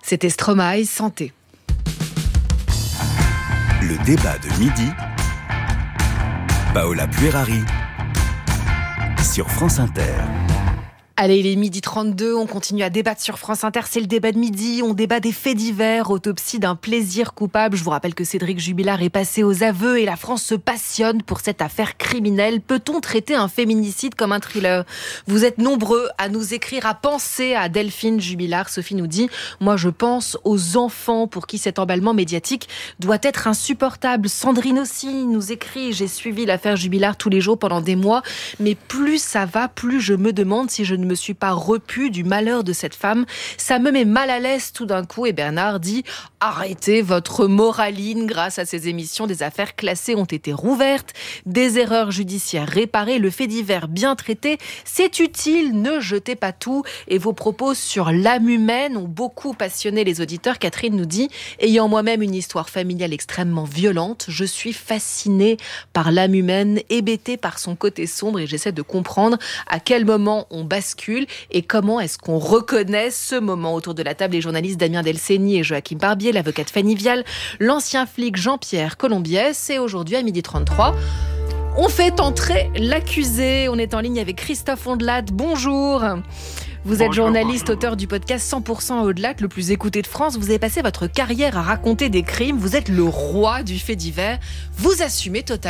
C'était Stromae, Santé. Le débat de midi, Paola Puerari, sur France Inter. Allez, il est 12h32, on continue à débattre sur France Inter, c'est le débat de midi, on débat des faits divers, autopsie d'un plaisir coupable. Je vous rappelle que Cédric Jubilard est passé aux aveux et la France se passionne pour cette affaire criminelle. Peut-on traiter un féminicide comme un thriller ? Vous êtes nombreux à nous écrire, à penser à Delphine Jubilard. Sophie nous dit « Moi je pense aux enfants pour qui cet emballement médiatique doit être insupportable ». Sandrine aussi nous écrit « J'ai suivi l'affaire Jubilard tous les jours pendant des mois, mais plus ça va, plus je me demande si je ne me suis pas repue du malheur de cette femme. Ça me met mal à l'aise tout d'un coup. » Et Bernard dit « Arrêtez votre moraline. Grâce à ces émissions, des affaires classées ont été rouvertes, des erreurs judiciaires réparées, le fait divers bien traité. C'est utile, ne jetez pas tout. » Et vos propos sur l'âme humaine ont beaucoup passionné les auditeurs. Catherine nous dit « Ayant moi-même une histoire familiale extrêmement violente, je suis fascinée par l'âme humaine, hébétée par son côté sombre et j'essaie de comprendre à quel moment on bascule et comment est-ce qu'on reconnaît ce moment. » Autour de la table, les journalistes Damien Delceni et Joachim Barbier, l'avocate Fanny Vial, l'ancien flic Jean-Pierre Colombiès et aujourd'hui à 12h33, on fait entrer l'accusé. On est en ligne avec Christophe Ondelat. Bonjour. Vous êtes journaliste, auteur du podcast 100% Au-delà, le plus écouté de France. Vous avez passé votre carrière à raconter des crimes. Vous êtes le roi du fait divers. Vous assumez totalement ?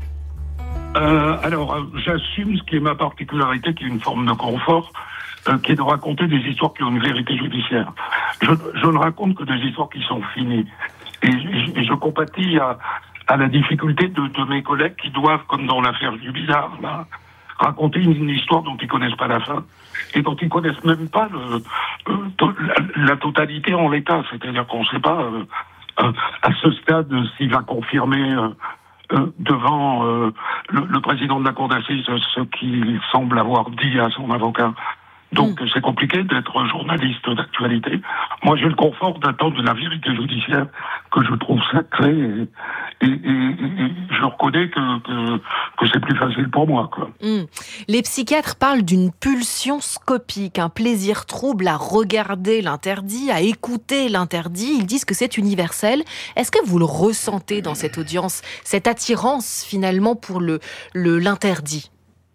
J'assume ce qui est ma particularité, qui est une forme de confort, qui est de raconter des histoires qui ont une vérité judiciaire. Je ne raconte que des histoires qui sont finies. Et je compatis à la difficulté de mes collègues qui doivent, comme dans l'affaire Jubilard, raconter une histoire dont ils connaissent pas la fin et dont ils connaissent même pas la totalité en l'état. C'est-à-dire qu'on ne sait pas à ce stade s'il va confirmer devant le président de la cour d'assises ce qu'il semble avoir dit à son avocat. Donc c'est compliqué d'être journaliste d'actualité. Moi j'ai le confort d'attendre la vérité judiciaire que je trouve sacrée et je reconnais que c'est plus facile pour moi, quoi. Les psychiatres parlent d'une pulsion scopique, un plaisir trouble à regarder l'interdit, à écouter l'interdit. Ils disent que c'est universel. Est-ce que vous le ressentez dans cette audience, cette attirance finalement pour l'interdit ?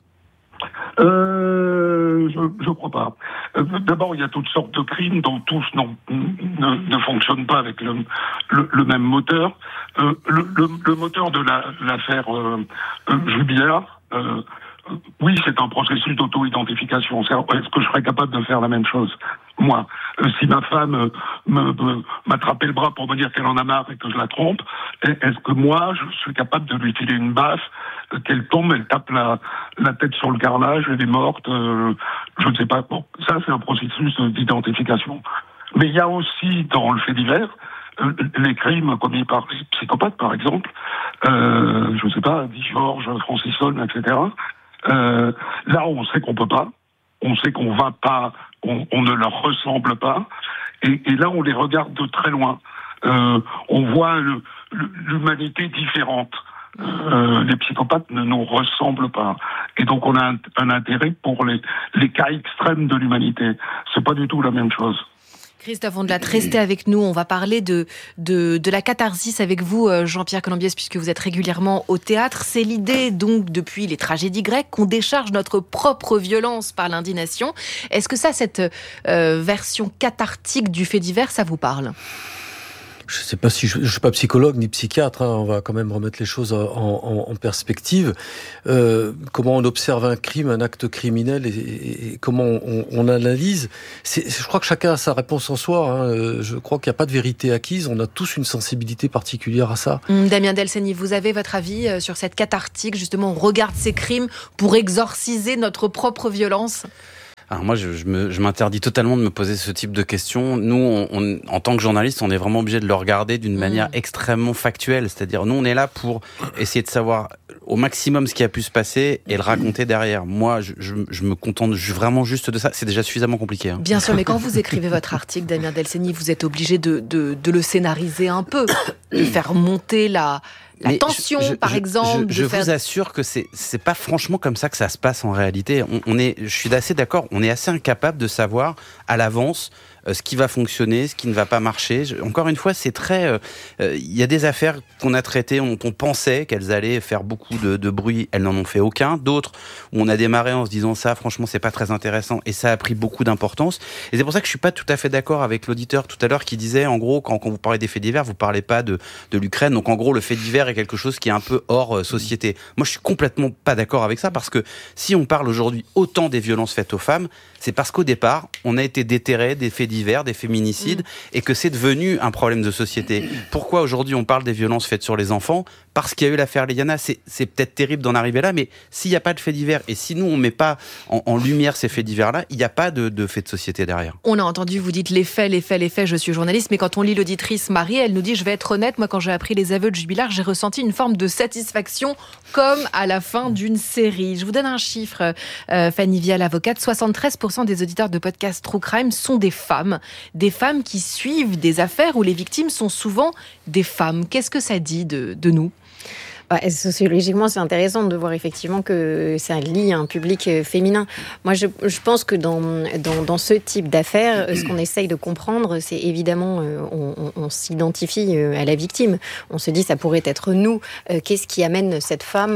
Je crois pas. D'abord, il y a toutes sortes de crimes dont tous ne fonctionnent pas avec le même moteur. Le moteur de l'affaire Jubilard, oui, c'est un processus d'auto-identification. Est-ce que je serais capable de faire la même chose, moi ? Si ma femme m'attrapait le bras pour me dire qu'elle en a marre et que je la trompe, est-ce que moi, je suis capable de lui filer une baffe, qu'elle tombe, elle tape la tête sur le carrelage, elle est morte, je ne sais pas. Bon, ça, c'est un processus d'identification. Mais il y a aussi, dans le fait divers, les crimes commis par les psychopathes, par exemple, je ne sais pas, Guy Georges, Francis Holm, etc. Là, on sait qu'on peut pas, on sait qu'on va pas, on ne leur ressemble pas, et là, on les regarde de très loin. On voit l'humanité différente. Les psychopathes ne nous ressemblent pas. Et donc, on a un intérêt pour les cas extrêmes de l'humanité. C'est pas du tout la même chose. Christophe Ondelat, restez avec nous. On va parler de la catharsis avec vous, Jean-Pierre Colombiès, puisque vous êtes régulièrement au théâtre. C'est l'idée, donc, depuis les tragédies grecques, qu'on décharge notre propre violence par l'indignation. Est-ce que ça, cette version cathartique du fait divers, ça vous parle ? Je ne sais pas si je suis pas psychologue ni psychiatre, on va quand même remettre les choses en perspective. Comment on observe un crime, un acte criminel et comment on analyse. Je crois que chacun a sa réponse en soi. Je crois qu'il n'y a pas de vérité acquise. On a tous une sensibilité particulière à ça. Damien Delceni, vous avez votre avis sur cette cathartique, justement, on regarde ces crimes pour exorciser notre propre violence ? Alors moi, je m'interdis totalement de me poser ce type de questions. Nous, en tant que journaliste, on est vraiment obligé de le regarder d'une manière extrêmement factuelle. C'est-à-dire, nous, on est là pour essayer de savoir au maximum ce qui a pu se passer et le raconter derrière. Moi, je me contente vraiment juste de ça. C'est déjà suffisamment compliqué. Bien sûr, mais quand vous écrivez votre article, Damien Delceni, vous êtes obligé de le scénariser un peu. de faire monter la tension, par exemple. Je vous assure que c'est pas franchement comme ça que ça se passe en réalité. Je suis assez d'accord, on est assez incapable de savoir à l'avance ce qui va fonctionner, ce qui ne va pas marcher. Encore une fois, c'est très... Il y a des affaires qu'on a traitées, qu'on pensait qu'elles allaient faire beaucoup de bruit, elles n'en ont fait aucun. D'autres où on a démarré en se disant ça, franchement, c'est pas très intéressant, et ça a pris beaucoup d'importance. Et c'est pour ça que je suis pas tout à fait d'accord avec l'auditeur tout à l'heure qui disait, en gros, quand vous parlez des faits divers, vous parlez pas de l'Ukraine. Donc en gros, le fait divers est quelque chose qui est un peu hors société. Moi, je suis complètement pas d'accord avec ça, parce que si on parle aujourd'hui autant des violences faites aux femmes, c'est parce qu'au départ, on a été déterré des faits divers, des féminicides, et que c'est devenu un problème de société. Pourquoi aujourd'hui on parle des violences faites sur les enfants ? Parce qu'il y a eu l'affaire Léana. C'est peut-être terrible d'en arriver là, mais s'il n'y a pas de faits divers, et si nous on met pas en lumière ces faits divers-là, il n'y a pas de faits de société derrière. On a entendu, vous dites les faits, je suis journaliste, mais quand on lit l'auditrice Marie, elle nous dit, je vais être honnête, moi quand j'ai appris les aveux de Jubilard, j'ai ressenti une forme de satisfaction, comme à la fin d'une série. Je vous donne un chiffre, Fanny Vial, avocate, 73% des auditeurs de podcast True Crime sont des femmes qui suivent des affaires où les victimes sont souvent des femmes. Qu'est-ce que ça dit de nous ? Sociologiquement, c'est intéressant de voir effectivement que ça lie un public féminin. Moi, je pense que dans ce type d'affaires, ce qu'on essaye de comprendre, c'est évidemment, on s'identifie à la victime. On se dit, ça pourrait être nous. Qu'est-ce qui amène cette femme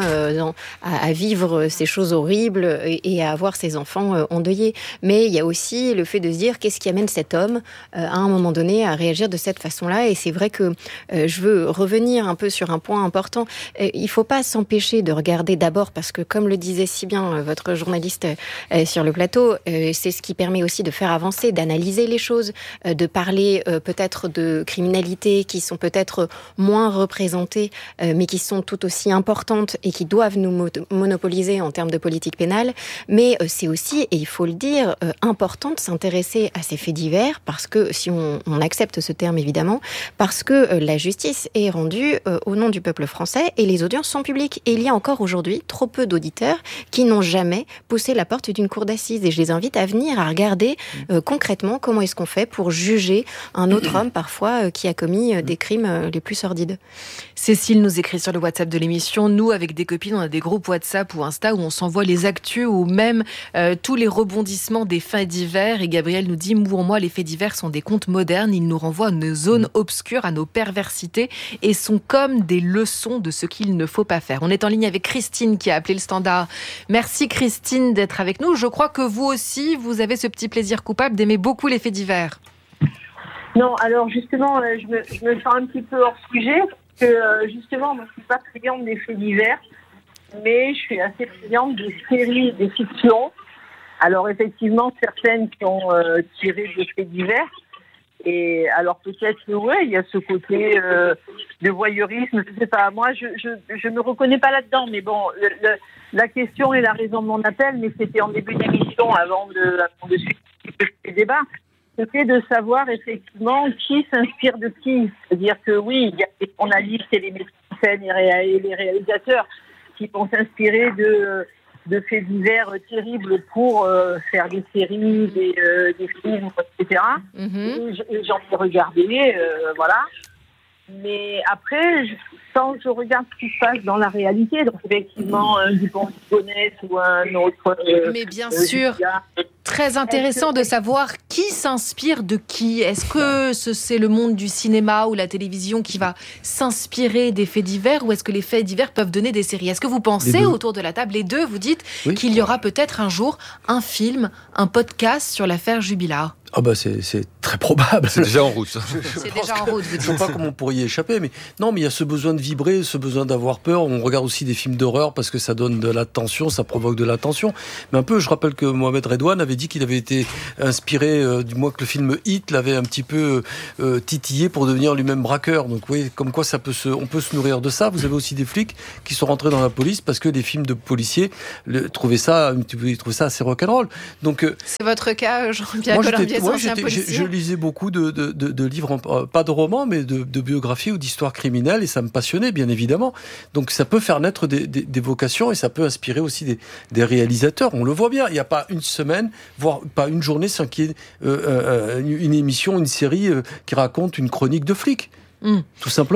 à vivre ces choses horribles et à avoir ses enfants endeuillés ? Mais il y a aussi le fait de se dire, qu'est-ce qui amène cet homme, à un moment donné, à réagir de cette façon-là ? Et c'est vrai que je veux revenir un peu sur un point important. Il ne faut pas s'empêcher de regarder d'abord, parce que comme le disait si bien votre journaliste sur le plateau, c'est ce qui permet aussi de faire avancer, d'analyser les choses, de parler peut-être de criminalités qui sont peut-être moins représentées, mais qui sont tout aussi importantes et qui doivent nous monopoliser en termes de politique pénale. Mais c'est aussi, et il faut le dire, important de s'intéresser à ces faits divers, parce que, si on accepte ce terme évidemment, parce que la justice est rendue au nom du peuple français, et les audiences sont publiques. Et il y a encore aujourd'hui trop peu d'auditeurs qui n'ont jamais poussé la porte d'une cour d'assises. Et je les invite à venir, à regarder concrètement comment est-ce qu'on fait pour juger un autre homme, parfois, qui a commis des crimes les plus sordides. Cécile nous écrit sur le WhatsApp de l'émission. Nous, avec des copines, on a des groupes WhatsApp ou Insta où on s'envoie les actus ou même tous les rebondissements des faits divers. Et Gabriel nous dit, pour moi, les faits divers sont des contes modernes. Ils nous renvoient à nos zones obscures, à nos perversités, et sont comme des leçons de ce qu'il ne faut pas faire. On est en ligne avec Christine qui a appelé le standard. Merci Christine d'être avec nous. Je crois que vous aussi, vous avez ce petit plaisir coupable d'aimer beaucoup les faits divers. Non, alors justement, je me sens un petit peu hors sujet, parce que justement, moi je ne suis pas friande des faits divers, mais je suis assez friande des séries, des fictions. Alors effectivement, certaines qui ont tiré des faits divers. Et alors peut-être que ouais, il y a ce côté de voyeurisme, je sais pas. Moi, je me reconnais pas là-dedans, mais bon, la question et la raison de mon appel, mais c'était en début d'émission avant de suivre les débats, c'était de savoir effectivement qui s'inspire de qui. C'est-à-dire que oui, il y a les journalistes et les metteurs en scène et les réalisateurs qui vont s'inspirer de faits divers terribles pour faire des séries, des films, etc. Et j'en ai regardé, voilà. Mais après, quand je regarde ce qui se passe dans la réalité, donc effectivement, un Dupont-Ligonnès ou un autre... Mais bien sûr, très intéressant de savoir qui s'inspire de qui. Est-ce que c'est le monde du cinéma ou la télévision qui va s'inspirer des faits divers, ou est-ce que les faits divers peuvent donner des séries ? Est-ce que vous pensez, autour de la table, les deux, vous dites qu'il y aura peut-être un jour un film, un podcast sur l'affaire Jubilard ? Ah bah c'est très probable. C'est déjà en route. C'est déjà en route, vous dites. Je ne sais pas comment on pourrait y échapper, mais non, mais il y a ce besoin de vibrer, ce besoin d'avoir peur. On regarde aussi des films d'horreur parce que ça donne de la tension, ça provoque de la tension. Mais un peu, je rappelle que Mohamed Redouane avait dit qu'il avait été inspiré, du moins que le film Hit l'avait un petit peu titillé pour devenir lui-même braqueur. Donc oui, comme quoi on peut se nourrir de ça. Vous avez aussi des flics qui sont rentrés dans la police parce que les films de policiers trouvaient ça assez rock'n'roll. Donc c'est votre cas, Jean-Pierre Colombier. Moi, je lisais beaucoup de livres, pas de romans, mais de biographies ou d'histoires criminelles, et ça me passionnait, bien évidemment. Donc ça peut faire naître des vocations, et ça peut inspirer aussi des réalisateurs. On le voit bien, il n'y a pas une semaine, voire pas une journée sans qu'il y ait une émission, une série qui raconte une chronique de flic. Tout simplement.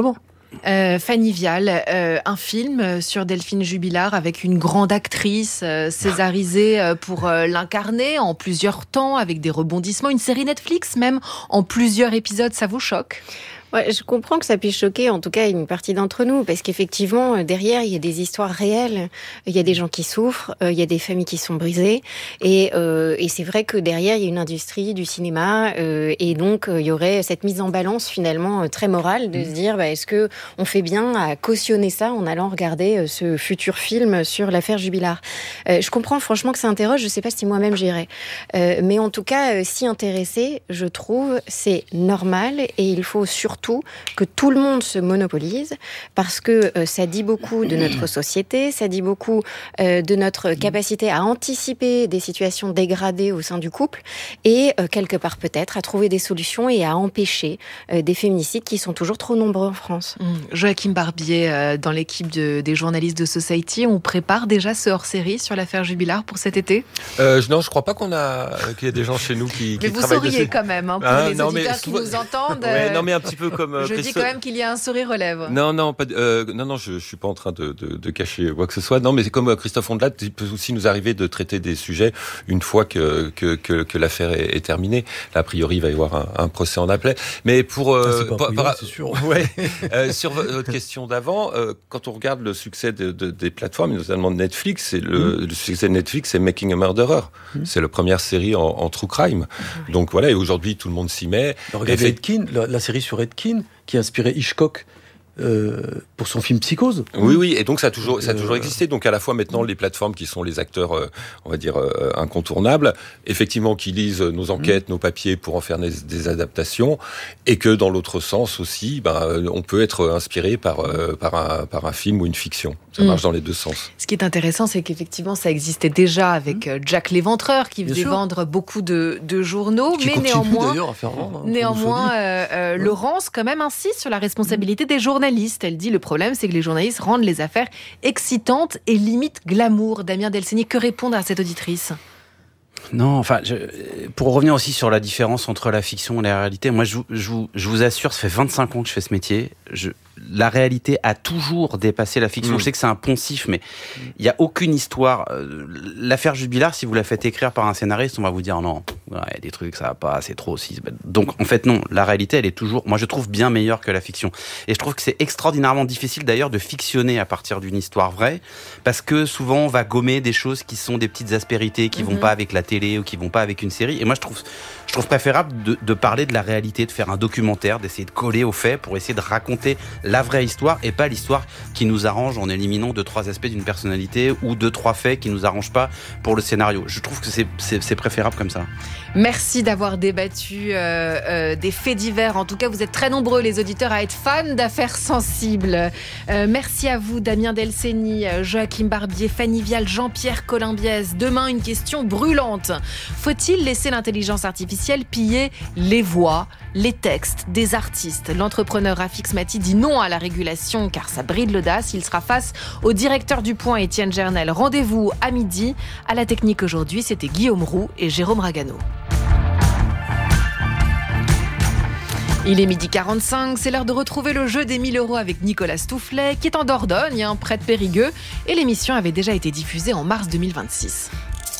Fanny Vial, un film sur Delphine Jubilard avec une grande actrice césarisée pour l'incarner en plusieurs temps avec des rebondissements, une série Netflix même en plusieurs épisodes, ça vous choque ? Ouais, je comprends que ça puisse choquer, en tout cas une partie d'entre nous, parce qu'effectivement, derrière, il y a des histoires réelles, il y a des gens qui souffrent, il y a des familles qui sont brisées, et c'est vrai que derrière, il y a une industrie du cinéma, et donc il y aurait cette mise en balance finalement très morale de se dire, est-ce que on fait bien à cautionner ça en allant regarder ce futur film sur l'affaire Jubilard. Je comprends franchement que ça interroge, je sais pas si moi-même j'irais, mais en tout cas, s'y intéresser, je trouve, c'est normal, et il faut surtout que tout le monde se monopolise, parce que ça dit beaucoup de notre société, ça dit beaucoup de notre capacité à anticiper des situations dégradées au sein du couple, et quelque part peut-être à trouver des solutions et à empêcher des féminicides qui sont toujours trop nombreux en France. Joachim Barbier, dans l'équipe des journalistes de Society, on prépare déjà ce hors-série sur l'affaire Jubilard pour cet été ? Non, je crois pas qu'il y a des gens chez nous qui mais vous travaillent souriez dessus. quand même, pour les auditeurs qui nous entendent. Ouais, non, mais un petit peu comme je dis quand même qu'il y a un sourire aux lèvres. Non, je suis pas en train de cacher quoi que ce soit. Non, mais c'est comme Christophe Ondelat, il peut aussi nous arriver de traiter des sujets une fois que l'affaire est terminée. Là, a priori, il va y avoir un procès en appel. Mais c'est sûr. Ouais, sur votre question d'avant, quand on regarde le succès des plateformes, notamment de Netflix, le succès de Netflix, c'est Making a Murderer. C'est la première série en true crime. Donc voilà, et aujourd'hui, tout le monde s'y met. Regardez Edkin, la série sur Edkin, qui a inspiré Hitchcock pour son film Psychose. Oui, et donc ça a toujours existé. Donc à la fois maintenant les plateformes qui sont les acteurs, on va dire incontournables, effectivement qui lisent nos enquêtes, nos papiers pour en faire des adaptations, et que dans l'autre sens aussi, on peut être inspiré par un film ou une fiction. Ça marche dans les deux sens. Ce qui est intéressant, c'est qu'effectivement ça existait déjà avec Jack l'Éventreur qui faisait vendre beaucoup de journaux, qui mais néanmoins à faire vendre, Laurence quand même insiste sur la responsabilité des journalistes. Elle dit le problème, c'est que les journalistes rendent les affaires excitantes et limite glamour. Damien Delceni, que répondre à cette auditrice ? Non, pour revenir aussi sur la différence entre la fiction et la réalité, moi je vous assure, ça fait 25 ans que je fais ce métier. La réalité a toujours dépassé la fiction. Je sais que c'est un poncif, mais il n'y a aucune histoire. L'affaire Jubilard, si vous la faites écrire par un scénariste, on va vous dire non, il y a des trucs, ça va pas, c'est trop. Donc en fait non, la réalité elle est toujours, moi je trouve bien meilleure que la fiction. Et je trouve que c'est extraordinairement difficile d'ailleurs de fictionner à partir d'une histoire vraie, parce que souvent on va gommer des choses qui sont des petites aspérités, qui vont pas avec la télé ou qui vont pas avec une série. Et moi je trouve préférable de parler de la réalité, de faire un documentaire, d'essayer de coller aux faits pour essayer de raconter la vraie histoire et pas l'histoire qui nous arrange en éliminant 2-3 aspects d'une personnalité ou 2-3 faits qui nous arrangent pas pour le scénario. Je trouve que c'est préférable comme ça. Merci d'avoir débattu des faits divers. En tout cas, vous êtes très nombreux, les auditeurs, à être fans d'affaires sensibles. Merci à vous, Damien Delceni, Joachim Barbier, Fanny Vial, Jean-Pierre Colombiès. Demain, une question brûlante. Faut-il laisser l'intelligence artificielle piller les voix, les textes des artistes ? L'entrepreneur Rafik Smati dit non à la régulation car ça bride l'audace. Il sera face au directeur du Point, Étienne Gernel. Rendez-vous à midi. À la technique aujourd'hui, c'était Guillaume Roux et Jérôme Ragano. Il est 12h45, c'est l'heure de retrouver le jeu des 1000 € avec Nicolas Stoufflet, qui est en Dordogne, près de Périgueux, et l'émission avait déjà été diffusée en mars 2026.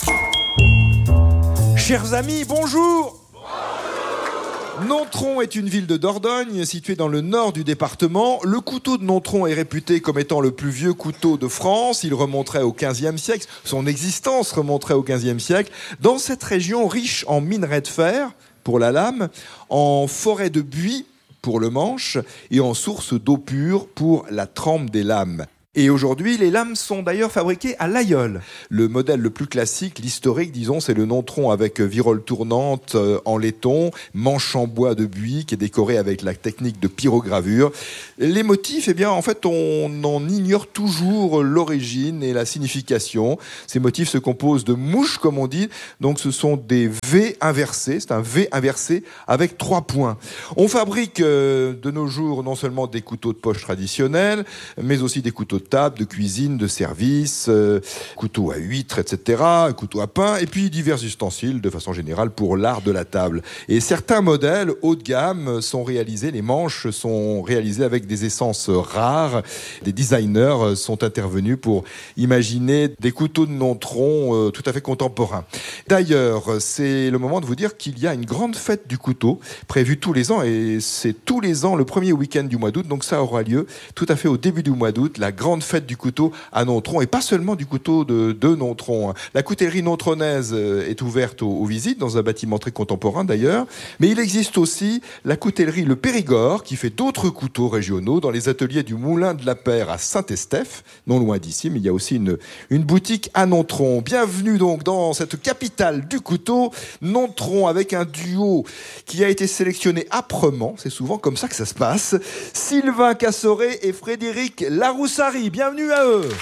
Chers amis, bonjour! Nontron est une ville de Dordogne située dans le nord du département. Le couteau de Nontron est réputé comme étant le plus vieux couteau de France. Il remonterait au XVe siècle. Son existence remonterait au XVe siècle. Dans cette région riche en minerais de fer pour la lame, en forêt de buis pour le manche et en source d'eau pure pour la trempe des lames. Et aujourd'hui, les lames sont d'ailleurs fabriquées à l'Aïeul. Le modèle le plus classique, l'historique, disons, c'est le Nontron avec virole tournante en laiton, manche en bois de buis qui est décoré avec la technique de pyrogravure. Les motifs, eh bien, en fait, on en ignore toujours l'origine et la signification. Ces motifs se composent de mouches, comme on dit. Donc, ce sont des V inversés. C'est un V inversé avec 3 points. On fabrique de nos jours non seulement des couteaux de poche traditionnels, mais aussi des couteaux de table, de cuisine, de service, couteau à huîtres, etc., couteau à pain, et puis divers ustensiles de façon générale pour l'art de la table. Et certains modèles haut de gamme sont réalisés, les manches sont réalisées avec des essences rares. Des designers sont intervenus pour imaginer des couteaux de Nontron tout à fait contemporains. D'ailleurs, c'est le moment de vous dire qu'il y a une grande fête du couteau prévue tous les ans, et c'est tous les ans le premier week-end du mois d'août, donc ça aura lieu tout à fait au début du mois d'août, la grande fête du couteau à Nontron, et pas seulement du couteau de Nontron. La coutellerie nontronnaise est ouverte aux visites, dans un bâtiment très contemporain d'ailleurs, mais il existe aussi la coutellerie Le Périgord, qui fait d'autres couteaux régionaux dans les ateliers du Moulin de la Paire à Saint-Estèphe, non loin d'ici, mais il y a aussi une boutique à Nontron. Bienvenue donc dans cette capitale du couteau, Nontron, avec un duo qui a été sélectionné âprement, c'est souvent comme ça que ça se passe, Sylvain Cassoré et Frédéric Laroussari. Bienvenue à eux.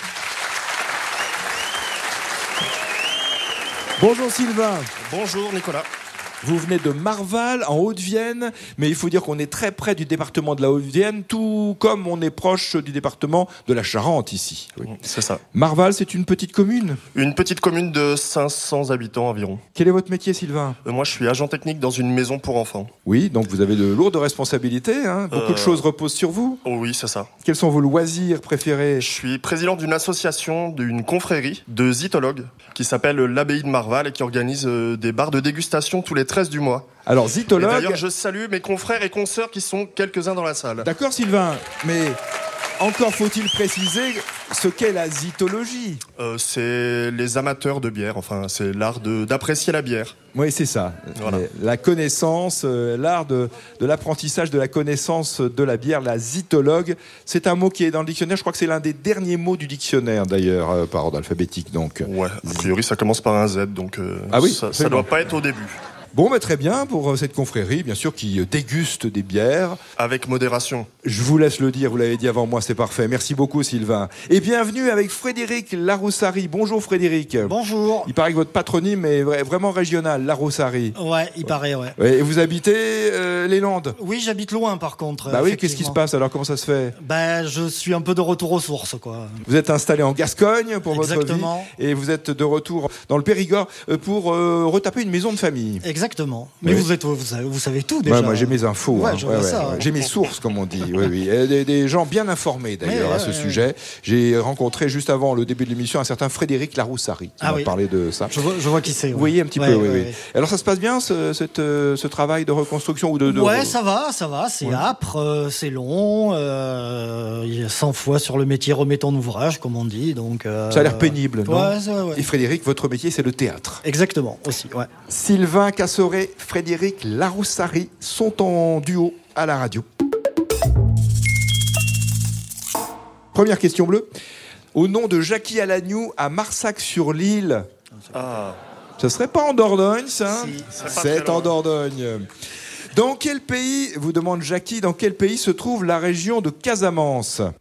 Bonjour Sylvain. Bonjour Nicolas. Vous venez de Marval, en Haute-Vienne, mais il faut dire qu'on est très près du département de la Haute-Vienne, tout comme on est proche du département de la Charente ici. Oui, c'est ça. Marval, c'est une petite commune? Une petite commune de 500 habitants environ. Quel est votre métier, Sylvain? Moi, je suis agent technique dans une maison pour enfants. Oui, donc vous avez de lourdes responsabilités, hein. Beaucoup de choses reposent sur vous. Oh oui, c'est ça. Quels sont vos loisirs préférés? Je suis président d'une association, d'une confrérie de zytologues qui s'appelle l'Abbaye de Marval et qui organise des bars de dégustation tous les 13 du mois. Alors, zytologue... D'ailleurs, je salue mes confrères et consoeurs qui sont quelques-uns dans la salle. D'accord, Sylvain, mais encore faut-il préciser ce qu'est la zytologie. C'est les amateurs de bière, enfin, c'est l'art d'apprécier la bière. Oui, c'est ça. Voilà. La connaissance, l'art de l'apprentissage de la connaissance de la bière, la zytologue, c'est un mot qui est dans le dictionnaire. Je crois que c'est l'un des derniers mots du dictionnaire, d'ailleurs, par ordre alphabétique. Donc. Ouais, a priori, ça commence par un Z, donc ah oui, ça ne doit pas être au début. Bon, très bien pour cette confrérie, bien sûr, qui déguste des bières. Avec modération. Je vous laisse le dire, vous l'avez dit avant moi, c'est parfait. Merci beaucoup, Sylvain. Et bienvenue avec Frédéric Laroussari. Bonjour, Frédéric. Bonjour. Il paraît que votre patronyme est vraiment régional, Laroussari. Ouais, il paraît, ouais. Et vous habitez les Landes? Oui, j'habite loin, par contre. Bah oui, qu'est-ce qui se passe alors? Comment ça se fait? Je suis un peu de retour aux sources, quoi. Vous êtes installé en Gascogne pour Exactement. votre vie. Et vous êtes de retour dans le Périgord pour retaper une maison de famille. Exactement. Mais oui. vous savez tout déjà. Ouais, moi j'ai mes infos. Ouais, hein. J'ai mes sources, comme on dit. Oui. Et des gens bien informés d'ailleurs à ce sujet. J'ai rencontré juste avant le début de l'émission un certain Frédéric Laroussari qui m'a parlé de ça. Je vois qui c'est. Vous voyez un petit peu, oui. Alors ça se passe bien ce travail de reconstruction ou de... Ouais, ça va. C'est âpre, c'est long. Il y a 100 fois sur le métier remet en ouvrage, comme on dit. Donc, ça a l'air pénible, non? Ouais. Et Frédéric, votre métier c'est le théâtre. Exactement, aussi, ouais. Sylvain Cassoré, Frédéric Laroussari sont en duo à la radio. Première question bleue. Au nom de Jackie Alagnou à Marsac-sur-l'Île. Ce serait pas en Dordogne, ça? Si, c'est en Dordogne. Dans quel pays, vous demande Jackie, dans quel pays se trouve la région de Casamance?